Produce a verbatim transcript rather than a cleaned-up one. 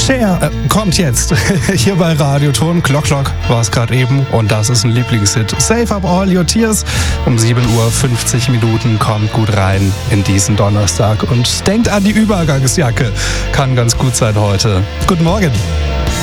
Cher äh, kommt jetzt hier bei Radioton. Clock Clock war es gerade eben und das ist ein Lieblingshit. Save Up All Your Tears. Um sieben Uhr fünfzig Minuten kommt gut rein in diesen Donnerstag und denkt an die Übergangsjacke. Kann ganz gut sein heute. Guten Morgen.